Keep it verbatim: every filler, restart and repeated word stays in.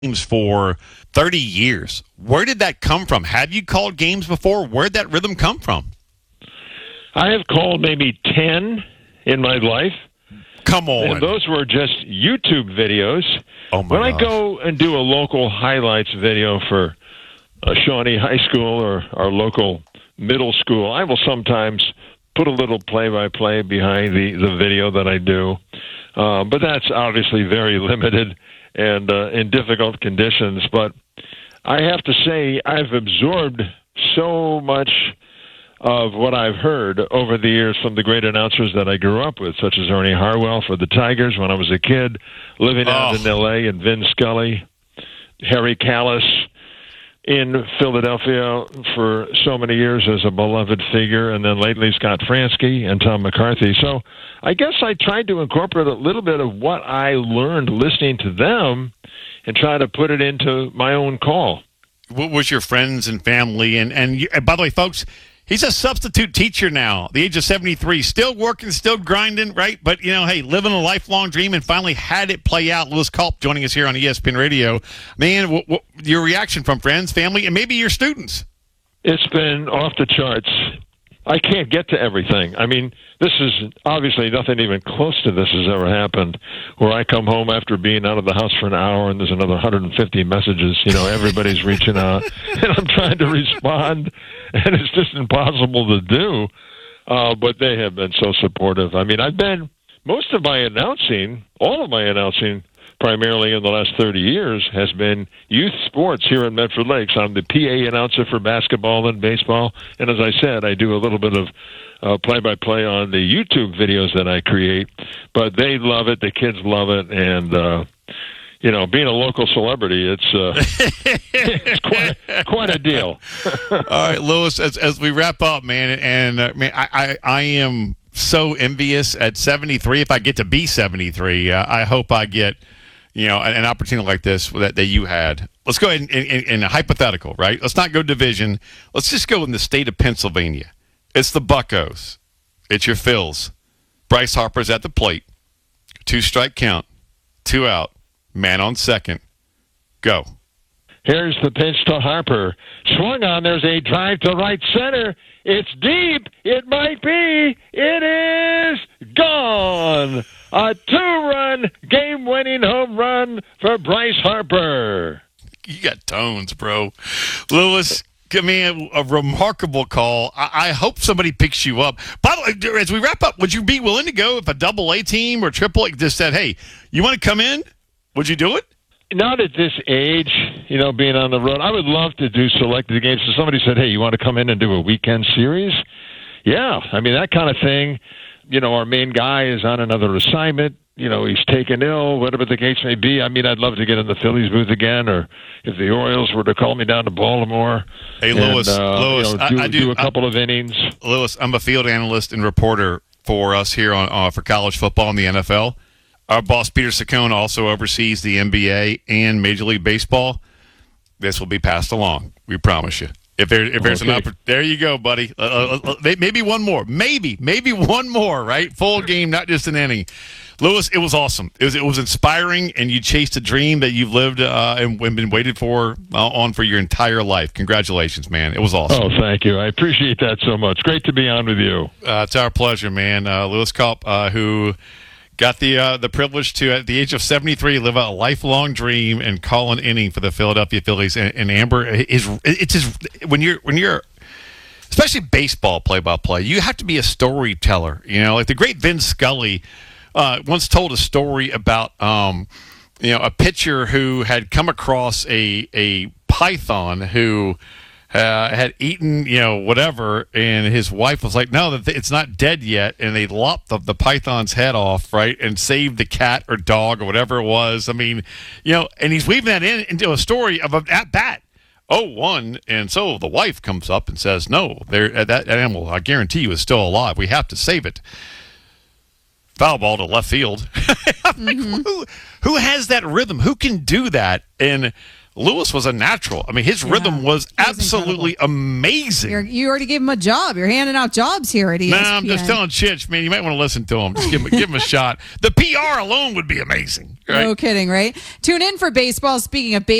games for thirty years. Where did that come from? Have you called games before? Where'd that rhythm come from? I have called maybe ten in my life. Come on. And those were just YouTube videos. Oh my when I gosh. go and do a local highlights video for uh, Shawnee High School or our local middle school, I will sometimes put a little play-by-play behind the, the video that I do. Uh, but that's obviously very limited and uh, in difficult conditions. But I have to say I've absorbed so much of what I've heard over the years from the great announcers that I grew up with, such as Ernie Harwell for the Tigers when I was a kid, living out Oh. in L A, and Vin Scully, Harry Callis in Philadelphia for so many years as a beloved figure, and then lately Scott Fransky and Tom McCarthy. So I guess I tried to incorporate a little bit of what I learned listening to them and try to put it into my own call. What was your friends and family? And, and, you, and by the way, folks, he's a substitute teacher now, the age of seventy-three, still working, still grinding, right? But, you know, hey, living a lifelong dream and finally had it play out. Lewis Culp joining us here on E S P N Radio. Man, what, what, your reaction from friends, family, and maybe your students? It's been off the charts. I can't get to everything. I mean, this is obviously nothing even close to this has ever happened, where I come home after being out of the house for an hour and there's another one hundred fifty messages. You know, everybody's reaching out, and I'm trying to respond, and it's just impossible to do. Uh, but they have been so supportive. I mean, I've been, most of my announcing, all of my announcing, primarily in the last thirty years, has been youth sports here in Medford Lakes. I'm the P A announcer for basketball and baseball, and as I said, I do a little bit of uh, play-by-play on the YouTube videos that I create, but they love it, the kids love it, and, uh, you know, being a local celebrity, it's, uh, it's quite, quite a deal. All right, Lewis, as, as we wrap up, man, and uh, man, I, I, I am so envious at seventy-three. If I get to be seventy-three, uh, I hope I get you know, an opportunity like this that, that you had. Let's go ahead and in, in, in a hypothetical, right? Let's not go division. Let's just go in the state of Pennsylvania. It's the Buccos. It's your Phils. Bryce Harper's at the plate. Two strike count. Two out. Man on second. Go. Here's the pitch to Harper. Swung on. There's a drive to right center. It's deep. It might be. It is gone. A two-run, game-winning home run for Bryce Harper. You got tones, bro. Lewis, give me a, a remarkable call. I, I hope somebody picks you up. By the way, as we wrap up, would you be willing to go if a double-A team or triple-A just said, hey, you want to come in? Would you do it? Not at this age, you know, being on the road. I would love to do selected games. So somebody said, hey, you want to come in and do a weekend series? Yeah, I mean, that kind of thing. You know, our main guy is on another assignment. You know, he's taken ill, whatever the case may be. I mean, I'd love to get in the Phillies booth again, or if the Orioles were to call me down to Baltimore. Hey, and, Lewis, uh, Lewis, you know, do, I, I do, do a couple I, of innings. Lewis, I'm a field analyst and reporter for us here on uh, for college football in the N F L. Our boss, Peter Saccone, also oversees the N B A and Major League Baseball. This will be passed along. We promise you. If, there, if there's okay. an opportunity, there you go, buddy. Uh, uh, maybe one more. Maybe. Maybe one more, right? Full game, not just an inning. Lewis, it was awesome. It was it was inspiring, and you chased a dream that you've lived uh, and been waited for uh, on for your entire life. Congratulations, man. It was awesome. Oh, thank you. I appreciate that so much. Great to be on with you. Uh, it's our pleasure, man. Uh, Lewis Culp, uh, who got the uh, the privilege to, at the age of seventy-three, live out a lifelong dream and call an inning for the Philadelphia Phillies. And, and Amber, is it's his, when you're when you're especially baseball play-by-play, you have to be a storyteller. You know, like the great Vin Scully uh, once told a story about um, you know a pitcher who had come across a a python who Uh, had eaten, you know, whatever, and his wife was like, no, it's not dead yet, and they lopped the, the python's head off, right, and saved the cat or dog or whatever it was. I mean, you know, and he's weaving that in into a story of a at-bat. oh one, and so the wife comes up and says, no, there, that animal, I guarantee you, is still alive. We have to save it. Foul ball to left field. I'm like, Mm-hmm. who, who has that rhythm? Who can do that? And Lewis was a natural. I mean, his Yeah, rhythm was he was absolutely amazing. You're, you already gave him a job. You're handing out jobs here at E S P N. Nah, I'm just telling Chich, man, you might want to listen to him. Just give him, give him a shot. The P R alone would be amazing. Right. No kidding, right? Tune in for baseball. Speaking of baseball.